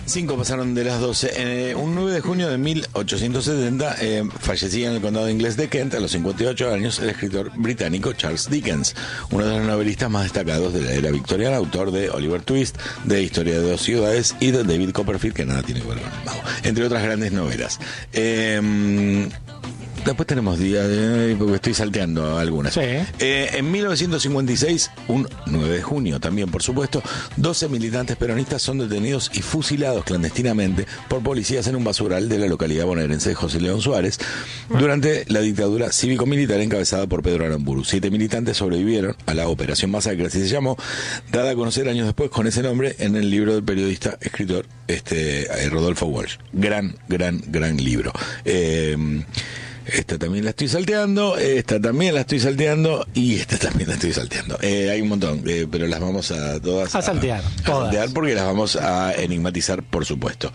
5 pasaron de las 12. Un 9 de junio de 1870 fallecía en el condado inglés de Kent, a los 58 años, el escritor británico Charles Dickens, uno de los novelistas más destacados de la era victoriana, autor de Oliver Twist, de Historia de dos ciudades y de David Copperfield, que nada tiene que ver con el mago, entre otras grandes novelas. Después tenemos días, porque estoy salteando algunas. Sí. En 1956, un 9 de junio también, por supuesto, 12 militantes peronistas son detenidos y fusilados clandestinamente por policías en un basural de la localidad bonaerense de José León Suárez durante la dictadura cívico-militar encabezada por Pedro Aramburu. 7 militantes sobrevivieron a la Operación Masacre, así se llamó, dada a conocer años después con ese nombre en el libro del periodista, escritor Rodolfo Walsh. Gran libro. Esta también la estoy salteando, esta también la estoy salteando y esta también la estoy salteando. Hay un montón, pero las vamos a todas a saltear. A saltear porque las vamos a enigmatizar, por supuesto.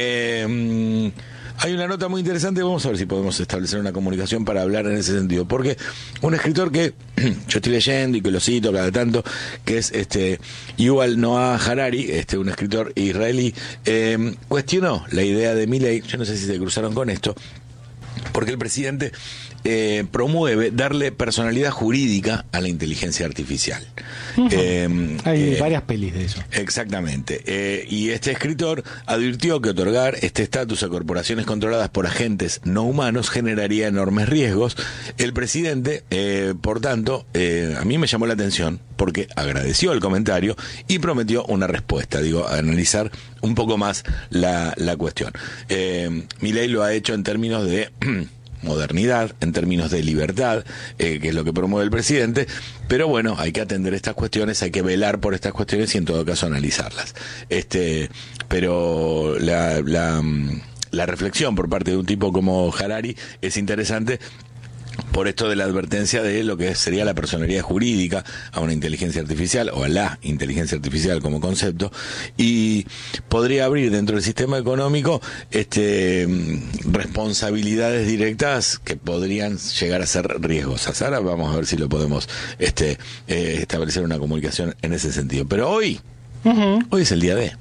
Hay una nota muy interesante, vamos a ver si podemos establecer una comunicación para hablar en ese sentido, porque un escritor que yo estoy leyendo y que lo cito cada tanto, que es Yuval Noah Harari, un escritor israelí, cuestionó la idea de Milei. Yo no sé si se cruzaron con esto, porque el presidente promueve darle personalidad jurídica a la inteligencia artificial. Hay varias pelis de eso. Exactamente. Y este escritor advirtió que otorgar este estatus a corporaciones controladas por agentes no humanos generaría enormes riesgos. El presidente, por tanto, a mí me llamó la atención porque agradeció el comentario y prometió una respuesta, analizar un poco más la cuestión. Milei lo ha hecho en términos de modernidad, en términos de libertad, que es lo que promueve el presidente, pero bueno, hay que atender estas cuestiones, hay que velar por estas cuestiones y en todo caso analizarlas. Pero la reflexión por parte de un tipo como Harari es interesante, por esto de la advertencia de lo que sería la personalidad jurídica a una inteligencia artificial o a la inteligencia artificial como concepto, y podría abrir dentro del sistema económico responsabilidades directas que podrían llegar a ser riesgosas. Ahora vamos a ver si lo podemos establecer una comunicación en ese sentido. Pero hoy es el día de...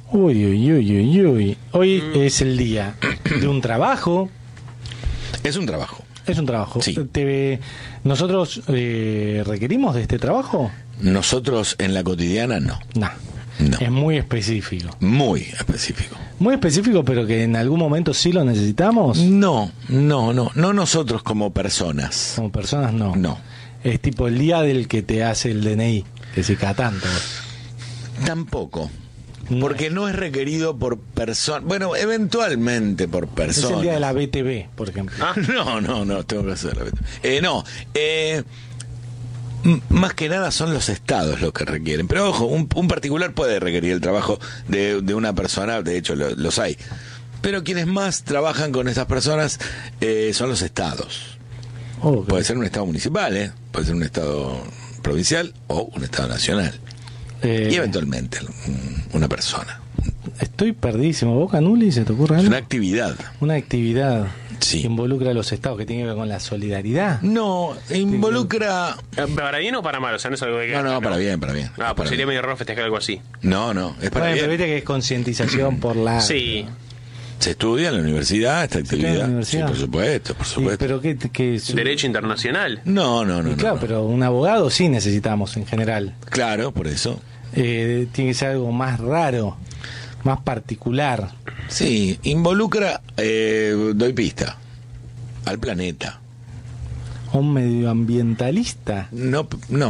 Hoy es el día de un trabajo. Es un trabajo. Es un trabajo. Sí. ¿Nosotros requerimos de este trabajo? Nosotros en la cotidiana no. No. Es muy específico. Muy específico. Muy específico, pero que en algún momento sí lo necesitamos. No nosotros como personas. Como personas no. No. Es tipo el día del que te hace el DNI, que se cada tanto. Tampoco. Porque no es requerido por persona. Bueno, eventualmente por persona. Es el día de la BTV, por ejemplo. No, tengo que hacer la BTV. Más que nada son los estados los que requieren. Pero ojo, un particular puede requerir el trabajo de una persona, de hecho los hay. Pero quienes más trabajan con estas personas son los estados. Okay. Puede ser un estado municipal, puede ser un estado provincial o un estado nacional. Y eventualmente una persona. Estoy perdidísimo. ¿Vos, Canuli, se te ocurre algo? Es una actividad. Una actividad sí. Que involucra a los estados, que tiene que ver con la solidaridad. No, involucra... ¿Para bien o para mal? O sea, no es algo que... No, para bien. Pues sería medio raro festejar algo así. No, es para bien. Pero viste que es concientización por la... Sí. ¿Se estudia en la universidad esta actividad? Sí, por supuesto. Sí, pero ¿qué ¿Derecho internacional? No. Claro, pero un abogado sí necesitamos en general. Claro, por eso. Tiene que ser algo más raro, más particular. Sí, involucra, doy pista, al planeta. ¿Un medioambientalista? No.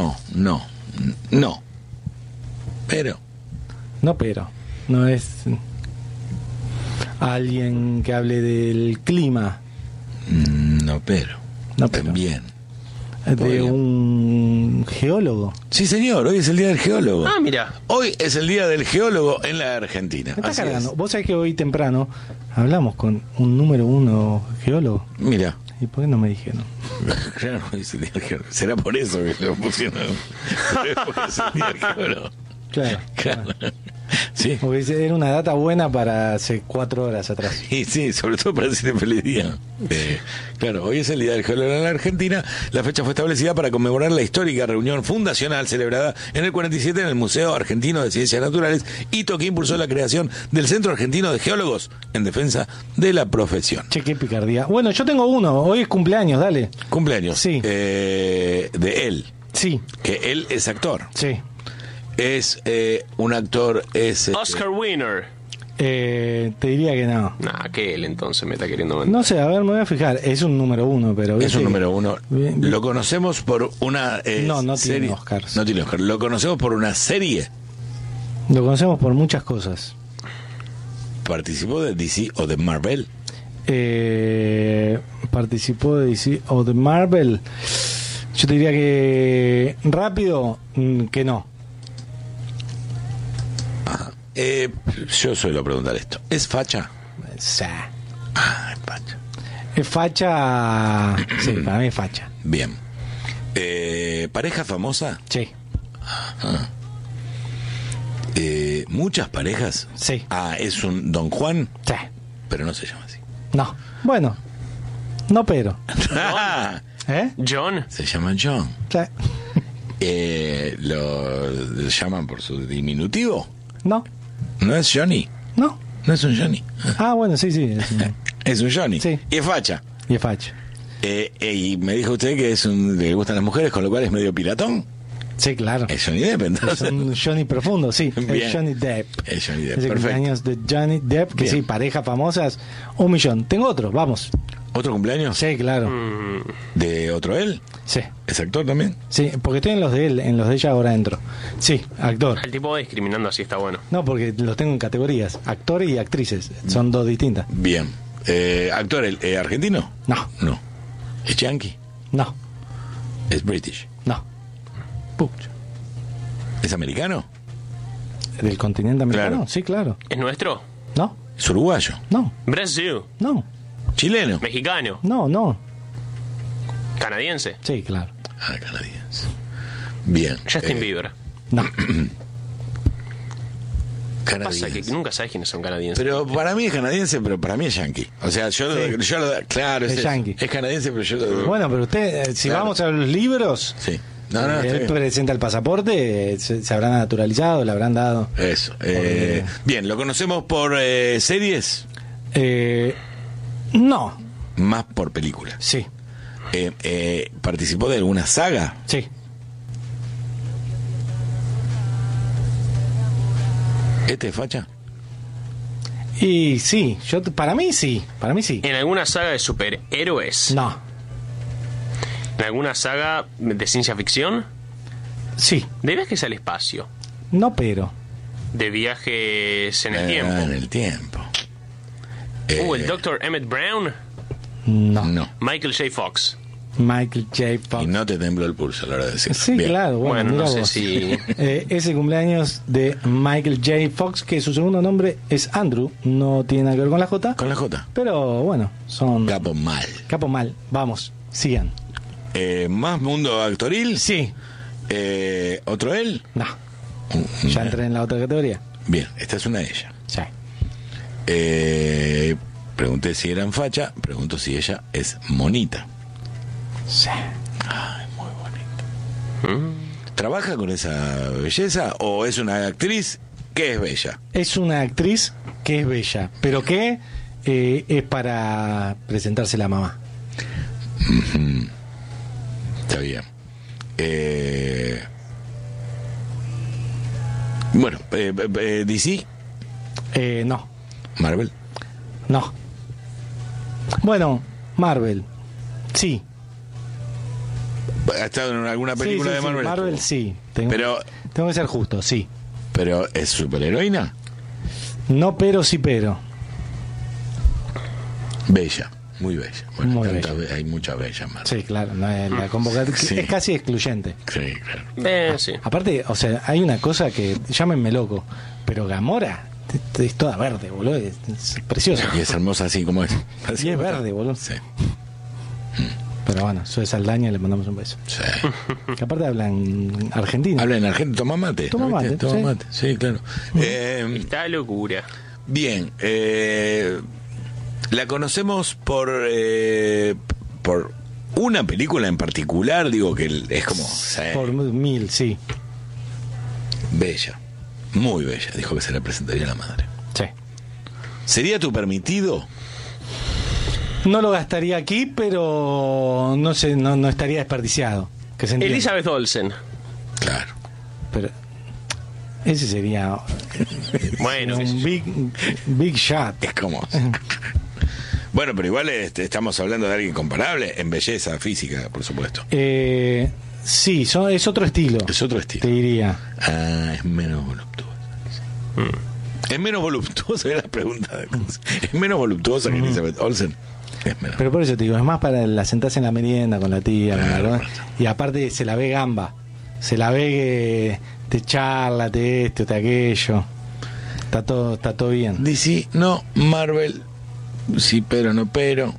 Pero. No es alguien que hable del clima. No, pero. También. De un geólogo. Sí, señor, hoy es el día del geólogo. Ah, mira. Hoy es el día del geólogo en la Argentina. Me está cargando. Vos sabés que hoy temprano hablamos con un número 1 geólogo. Mira. ¿Y por qué no me dijeron? Claro, hoy es el día del geólogo. Será por eso que lo pusieron. Pero es el día del geólogo. Claro. Sí. Porque era una data buena para hace 4 horas atrás. Y sí, sobre todo para decirle feliz día. Claro, hoy es el Día del Geólogo en la Argentina. La fecha fue establecida para conmemorar la histórica reunión fundacional celebrada en el 47 en el Museo Argentino de Ciencias Naturales, hito que impulsó la creación del Centro Argentino de Geólogos en defensa de la profesión. Che, qué picardía. Bueno, yo tengo uno. Hoy es cumpleaños, dale. Cumpleaños. Sí. De él. Sí, Que él es actor. sí. Es un actor. Es, Oscar Winner. Te diría que no. Nah, que él entonces me está queriendo vender. No sé, a ver, me voy a fijar. Es un número 1, pero... Es ¿viste? un número 1. Bien, bien. Lo conocemos por una No tiene serie. Oscars. No tiene Oscar. Lo conocemos por una serie. Lo conocemos por muchas cosas. Participó de DC o de Marvel. Participó de DC o de Marvel. Yo te diría que... Rápido, que no. Yo suelo preguntar esto. ¿Es facha? Sí. Ah, es facha. Es facha... Sí, para mí es facha. Bien. ¿Pareja famosa? Sí. ¿Muchas parejas? Sí. Ah, es un Don Juan, Sí. pero no se llama así. No. Bueno. No, pero. ¿Eh? John. Se llama John. Sí. ¿Lo llaman por su diminutivo? No. ¿No es Johnny? No. No es un Johnny. Ah, bueno, sí, sí. Es un Johnny. Sí. Y es facha. Y es facha. Y me dijo usted que le gustan las mujeres, con lo cual es medio piratón. Sí, claro. Es Johnny Depp, Es entonces. un Johnny profundo, sí. Bien. Es Johnny Depp. Es Johnny Depp, Es el perfecto. cumpleaños de Johnny Depp, que Bien. sí, parejas famosas, 1.000.000. Tengo otro, vamos. ¿Otro cumpleaños? Sí, claro. ¿De otro él? Sí. ¿Es actor también? Sí, porque estoy en los de él, en los de ella ahora entro. Sí, actor. El tipo va discriminando así está bueno. No, porque los tengo en categorías, actores y actrices. Son dos distintas. Bien. ¿Actor argentino? No, No. ¿Es yankee? no, ¿Es british? no. Pucha. ¿Es americano? ¿Del continente americano? Claro. Sí, claro. ¿Es nuestro? No, ¿Es uruguayo? no, Brasil. no, ¿Chileno? Mexicano. no. Canadiense. Sí, claro. Ah, canadiense. Bien. Justin Bieber. No. Pasa Canadiense. que nunca sabes quiénes son canadienses. Pero para mí es canadiense, pero para mí es yankee. O sea, Sí. claro, Es es yankee. Es canadiense, pero yo lo... Bueno, pero usted, si Claro. vamos a los libros, Sí. No, está él bien. presenta el pasaporte, se habrá naturalizado, le habrán dado. Eso. Porque- Bien, ¿lo conocemos por series? No, Más por películas. sí, ¿Participó de alguna saga? sí. ¿Este es facha? Y sí, para mí sí. ¿En alguna saga de superhéroes? No, ¿En alguna saga de ciencia ficción? sí, ¿De viajes al espacio? no, pero. ¿De viajes en el tiempo? En el tiempo. ¿El Dr. Emmett Brown? No. No. Michael J. Fox. Michael J. Fox. Y no te tembló el pulso a la hora de decirlo. Sí, Bien. claro, bueno, Bueno, mira no sé vos. si- Es el cumpleaños de Michael J. Fox, que su segundo nombre es Andrew, no tiene nada que ver con la J, Con la J. pero bueno, son Capo mal. capo mal. Vamos, sigan. ¿Más mundo actoril? Sí, ¿Otro él? no, ya entré en la otra categoría. Bien, esta es una de ellas. Sí. Pregunté si eran facha, pregunto si ella es monita. Sí. Ay, muy bonita. ¿Trabaja con esa belleza o es una actriz que es bella? Es una actriz que es bella, pero que es para presentarse la mamá. Está bien. Bueno, DC, No, Marvel. no. Bueno, Marvel, sí. ¿Ha estado en alguna Sí, película sí, de sí, Marvel? Marvel sí. Tengo, Pero- tengo que ser justo, sí. Pero es superheroína. No, pero sí, pero. Bella, muy bella. Bueno, Muy tantas bella. hay muchas bellas más. Sí, claro, no es la convocatoria. Sí. Es casi excluyente. Sí, claro. Sí. Aparte, o sea, hay una cosa que, llámenme loco, pero Gamora es toda verde, boludo. Es preciosa. Y es hermosa así como es. Y es verde, boludo. Sí. Pero bueno, Zoe Saldaña le mandamos un beso. Sí. Que aparte hablan argentino. Habla en argentino, toma mate. Toma ¿viste? mate, Toma sí. mate, sí, claro. Está locura. Bien, la conocemos por una película en particular, digo que es como Por 1000, sí. bella, muy bella, dijo que se la presentaría a la madre. Sí. ¿Sería tu permitido? No lo gastaría aquí, pero no sé, no estaría desperdiciado. Que se entienda. Elizabeth Olsen. Claro. Pero ese sería Bueno, qué sé un yo. big shot. Es como... Bueno, pero igual estamos hablando de alguien comparable en belleza física, por supuesto. Sí, es otro estilo. Es otro Te estilo. diría. Ah, es menos voluptuosa. Es menos voluptuosa, era la pregunta. Es menos voluptuosa que Elizabeth Olsen. Es menos. Pero por eso te digo, es más para la sentarse en la merienda con la tía. Claro. ¿no? Y aparte se la ve gamba. Se la ve que te charla, te esto, te aquello. Está todo bien. DC, no, Marvel, sí, pero no, pero.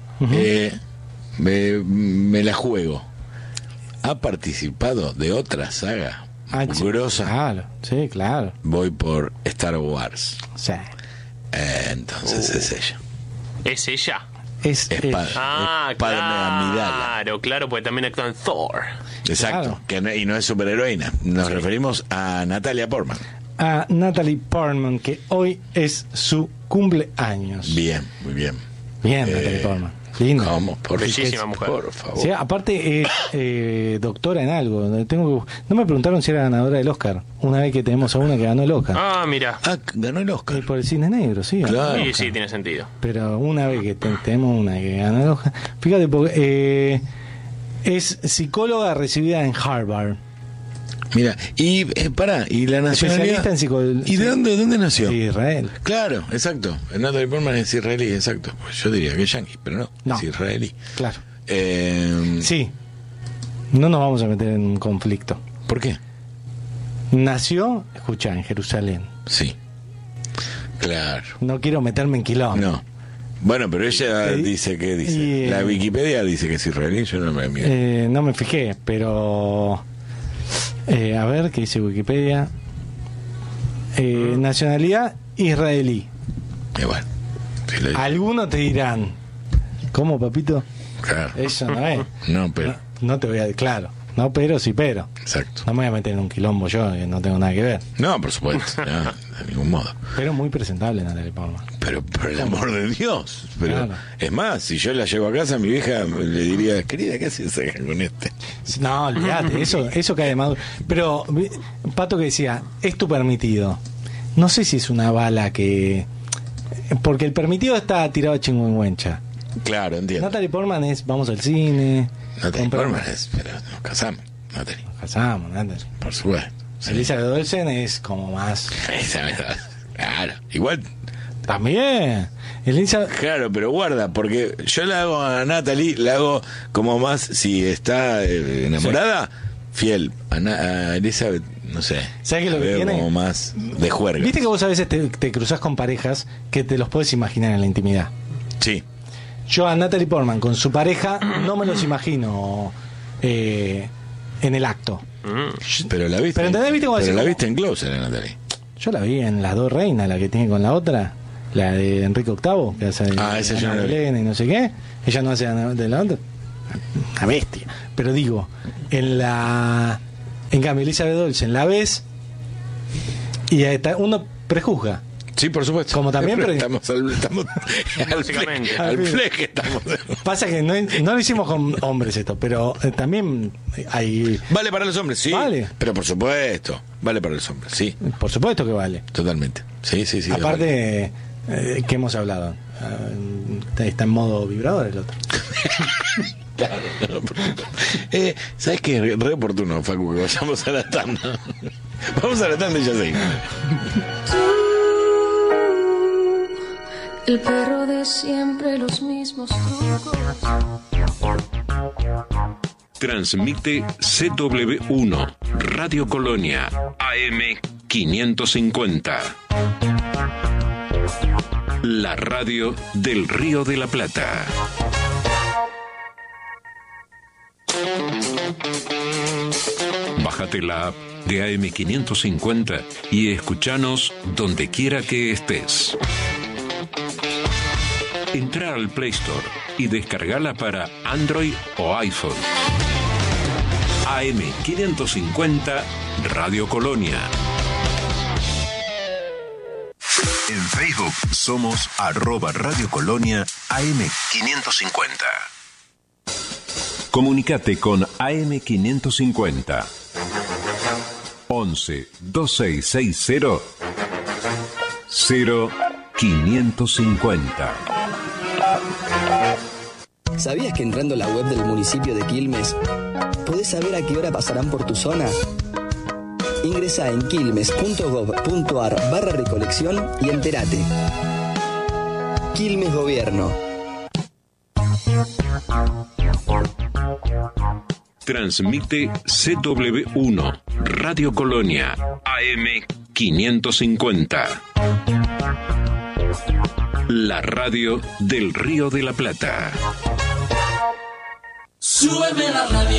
Me la juego. ¿Ha participado de otra saga grosa? Claro, sí, claro. Voy por Star Wars. O sea, Entonces es ella. ¿Es ella? es Ah, Padme Amidala. claro, porque también actúa en Thor. Exacto. Claro. Y no es superheroína. Nos referimos a Natalia Portman. a Natalie Portman, que hoy es su cumpleaños. Bien, muy bien. Bien, Natalie Portman. Linda. ¿Cómo? Bellísima mujer. Por favor. Sí, aparte es doctora en algo. No me preguntaron si era ganadora del Oscar. Una vez que tenemos a una que ganó el Oscar. Ah, mira. Ah, ganó el Oscar. Por el cine negro, sí. ganó Claro. el Sí, Oscar. sí, tiene sentido. Pero una vez que tenemos una que ganó el Oscar. Fíjate, porque es psicóloga recibida en Harvard. Mira, y pará, y la nacionalidad. Especialista en psicología. ¿Y de dónde nació? Israel. Claro, exacto. Natalie Portman es israelí, exacto. Pues yo diría que es yanqui, pero no, No. es israelí. Claro. Sí. Sí. No nos vamos a meter en un conflicto. ¿Por qué? Nació, escucha, en Jerusalén. Sí. Claro. No quiero meterme en quilombo. No. Bueno, pero ella Y- dice que dice. y, La Wikipedia dice que es israelí, yo no me miro. No me fijé, pero a ver qué dice Wikipedia. Nacionalidad israelí. Bueno. Sí, le- Algunos te dirán, ¿cómo, papito? claro. Eso no es. No, pero. No te voy a, claro. No, pero sí, pero. Exacto. No me voy a meter en un quilombo yo, que no tengo nada que ver. No, por supuesto. No, de ningún modo. Pero muy presentable, Natalie Portman. Pero por el amor de Dios. Pero Claro. es más, si yo la llevo a casa, mi vieja le diría, querida, ¿qué haces acá con este? No, olvídate, eso cae de maduro. Pero, Pato que decía, es tu permitido. No sé si es una bala que... Porque el permitido está tirado a chingüengüencha. Claro, entiendo. Natalie Portman es, vamos al cine. Natalie compramos- Portman es, pero nos casamos. Natalie, Nos casamos, Natalie. por supuesto. Sí. Elizabeth Olsen es como más... Claro, igual, También. Elizabeth... claro, pero guarda, porque yo la hago a Natalie, la hago como más, si está enamorada, fiel. A Elizabeth, no sé. ¿Sabes qué la lo que veo tiene? como más de juerga. Viste que vos a veces te cruzás con parejas que te los puedes imaginar en la intimidad. Sí. Yo a Natalie Portman con su pareja no me los imagino en el acto. Pero la viste. Pero ¿entendés? ¿Viste cómo pero decís la cómo? viste en Closer, Natalie. Yo la vi en Las Dos Reinas, la que tiene con la otra, la de Enrique VIII, que hace Ah, esa yo no la vi. Belén y no sé qué. Ella no hace de la otra. Una bestia. Pero digo, en cambio, Elizabeth Olsen la ves y uno prejuzga. Sí, por supuesto. Como también, pero- estamos al Básicamente. fleje, al fleje estamos. Pasa que no lo hicimos con hombres esto, pero también hay... Vale para los hombres, sí. Vale. Pero por supuesto, vale para los hombres, sí. Por supuesto que vale. Totalmente. Sí, sí, sí. vale. Aparte, ¿qué hemos hablado? Está en modo vibrador el otro. ¿Sabes qué? Re oportuno, Facu, que vayamos a la tanda. Vamos a la tanda y ya seguimos. El perro de siempre, los mismos trucos. Transmite CW1, Radio Colonia, AM 550. La radio del Río de la Plata. Bájate la app de AM550 y escúchanos donde quiera que estés. Entra al Play Store y descargala para Android o iPhone. AM550 Radio Colonia. En Facebook somos @Radio Colonia AM550. Comunicate con AM550 11 2660 0550. ¿Sabías que entrando a la web del municipio de Quilmes podés saber a qué hora pasarán por tu zona? Ingresá en quilmes.gov.ar/recolección y entérate. Quilmes Gobierno. Transmite CW1 Radio Colonia AM550. La radio del Río de la Plata. Súbeme la radio.